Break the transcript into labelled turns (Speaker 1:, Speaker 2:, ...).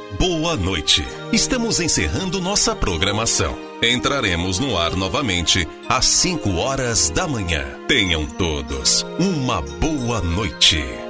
Speaker 1: boa noite. Estamos encerrando nossa programação. Entraremos no ar novamente às 5 horas da manhã. Tenham todos uma boa noite.